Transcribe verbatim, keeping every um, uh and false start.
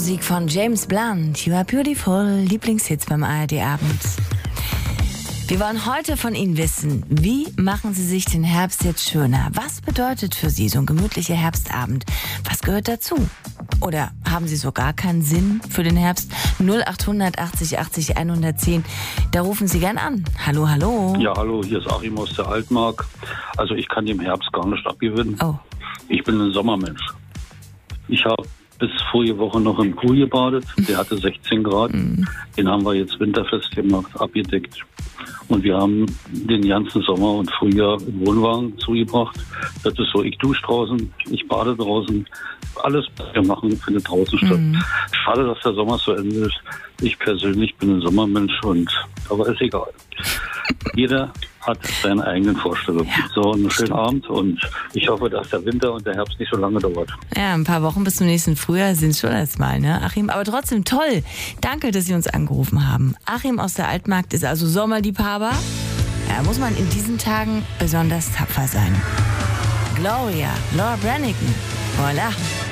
Musik von James Blunt. You are beautiful. Lieblingshits beim A R D-Abend. Wir wollen heute von Ihnen wissen, wie machen Sie sich den Herbst jetzt schöner? Was bedeutet für Sie so ein gemütlicher Herbstabend? Was gehört dazu? Oder haben Sie so gar keinen Sinn für den Herbst? null achthundert achtzig achtzig hundertzehn. Da rufen Sie gern an. Hallo, hallo. Ja, hallo, hier ist Achim aus der Altmark. Also ich kann dem Herbst gar nicht abgewinnen. Oh. Ich bin ein Sommermensch. Ich habe bis vorige Woche noch im Pool gebadet. Der hatte sechzehn Grad. Mm. Den haben wir jetzt winterfest gemacht, abgedeckt. Und wir haben den ganzen Sommer und Frühjahr im Wohnwagen zugebracht. Das ist so, ich dusche draußen, ich bade draußen. Alles, was wir machen, findet draußen statt. Mm. Schade, dass der Sommer so Ende ist. Ich persönlich bin ein Sommermensch, und aber ist egal. Jeder hat seine eigenen Vorstellungen. Ja, so, einen schönen stimmt. Abend, und ich hoffe, dass der Winter und der Herbst nicht so lange dauert. Ja, ein paar Wochen bis zum nächsten Frühjahr sind es schon erstmal, ne, Achim? Aber trotzdem toll. Danke, dass Sie uns angerufen haben. Achim aus der Altmark ist also Sommerliebhaber. Ja, muss man in diesen Tagen besonders tapfer sein. Gloria, Laura Branigan. Voilà.